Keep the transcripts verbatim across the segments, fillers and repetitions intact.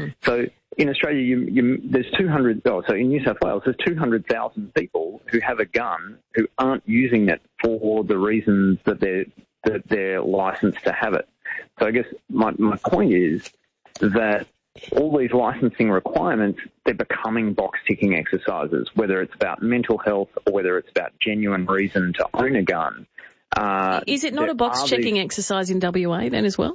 Mm. So in Australia, you, you, there's two hundred, oh, so in New South Wales, there's two hundred thousand people who have a gun who aren't using it for the reasons that they're, that they're licensed to have it. So I guess my, my point is that all these licensing requirements, they're becoming box-ticking exercises, whether it's about mental health or whether it's about genuine reason to own a gun. Uh, is it not a box-checking these... exercise in W A then as well?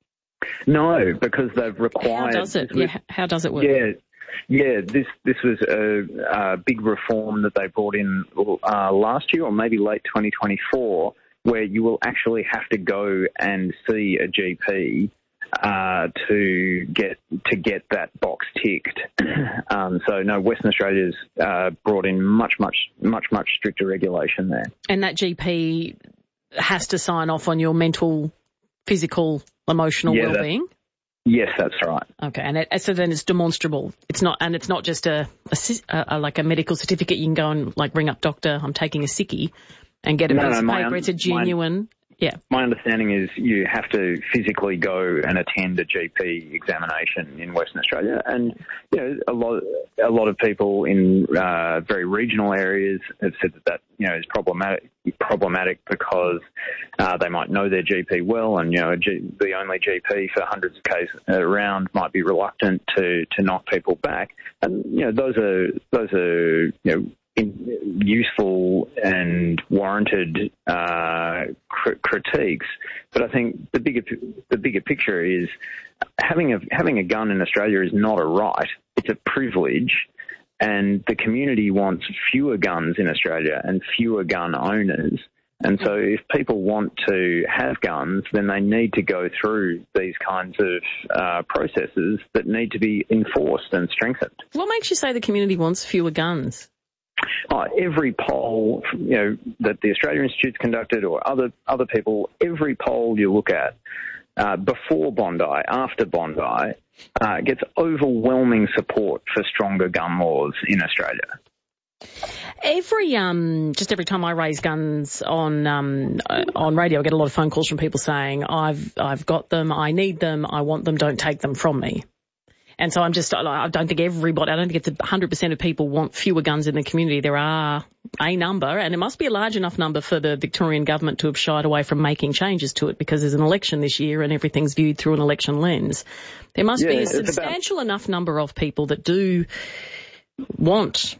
No, because they've required... How does it? Was, yeah, how does it work? Yeah, yeah. This this was a, a big reform that they brought in uh, last year, or maybe late twenty twenty-four, where you will actually have to go and see a G P uh, to get to get that box ticked. um, so no, Western Australia's uh, brought in much, much, much, much stricter regulation there. And that G P has to sign off on your mental, physical, emotional yeah, well-being? That's, yes, that's right. Okay, and it, so then it's demonstrable. It's not, and it's not just a, a, a like a medical certificate. You can go and like ring up doctor, I'm taking a sickie, and get a no, piece no, of paper. Un- it's a genuine. My, yeah. My understanding is you have to physically go and attend a G P examination in Western Australia, and you know a lot a lot of people in uh, very regional areas have said that that you know is problematic problematic because uh, they might know their G P well, and you know a G, the only G P for hundreds of cases around might be reluctant to to knock people back, and you know those are those are you know. In useful and warranted uh, cr- critiques, but I think the bigger the bigger picture is having a having a gun in Australia is not a right; it's a privilege, and the community wants fewer guns in Australia and fewer gun owners. And so, if people want to have guns, then they need to go through these kinds of uh, processes that need to be enforced and strengthened. What makes you say the community wants fewer guns? Oh, every poll, you know, that the Australia Institute's conducted or other other people, every poll you look at, uh, before Bondi, after Bondi, uh, gets overwhelming support for stronger gun laws in Australia. Every um, just every time I raise guns on um, on radio, I get a lot of phone calls from people saying, "I've I've got them, I need them, I want them, don't take them from me." And so I'm just, I don't think everybody, I don't think it's one hundred percent of people want fewer guns in the community. There are a number, and it must be a large enough number for the Victorian government to have shied away from making changes to it because there's an election this year and everything's viewed through an election lens. There must yeah, be a substantial about... enough number of people that do want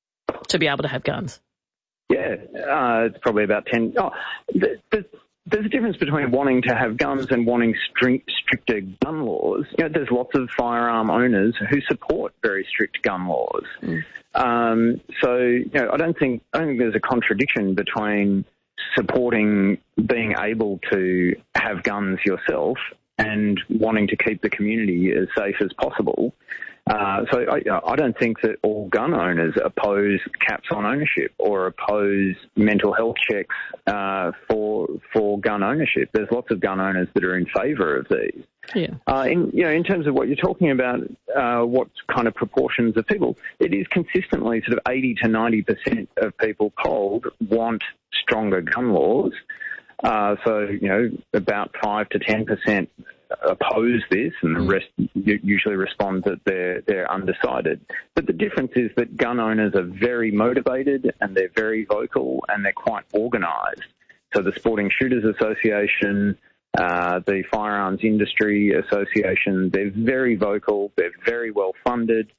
to be able to have guns. Yeah, uh, it's probably about ten. Oh, the, the, There's a difference between wanting to have guns and wanting strict, stricter gun laws. You know, there's lots of firearm owners who support very strict gun laws. Mm. Um, so, you know, I don't think I don't think there's a contradiction between supporting being able to have guns yourself and wanting to keep the community as safe as possible. Uh, so I, I don't think that all gun owners oppose caps on ownership or oppose mental health checks uh, for for gun ownership. There's lots of gun owners that are in favour of these. Yeah. Uh, in you know, in terms of what you're talking about, uh, what kind of proportions of people, it is consistently sort of eighty to ninety percent of people polled want stronger gun laws. Uh, so you know, about five to ten percent oppose this, and the rest usually respond that they're they're undecided. But the difference is that gun owners are very motivated and they're very vocal and they're quite organised. So the Sporting Shooters Association, uh, the Firearms Industry Association, they're very vocal, they're very well funded.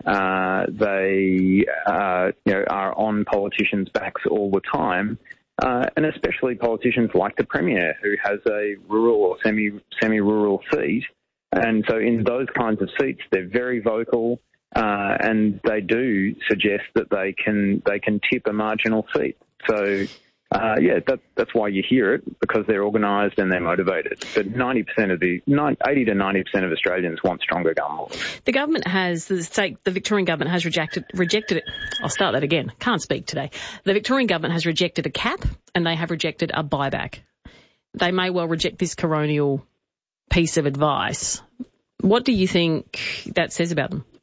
Uh, they uh, you know are on politicians' backs all the time. Uh, and especially politicians like the Premier, who has a rural or semi, semi-rural seat. And so in those kinds of seats, they're very vocal, uh, and they do suggest that they can they can tip a marginal seat. So, uh, yeah, that, that's why you hear it, because they're organised and they're motivated. But ninety percent of the, eighty to ninety percent of Australians want stronger gun laws. The government has, the state, the Victorian government has rejected, rejected it. I'll start that again. Can't speak today. The Victorian government has rejected a cap and they have rejected a buyback. They may well reject this coronial piece of advice. What do you think that says about them?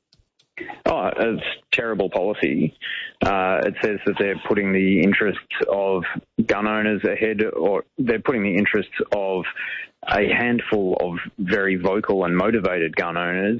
Oh, it's terrible policy. Uh, it says that they're putting the interests of gun owners ahead, or they're putting the interests of a handful of very vocal and motivated gun owners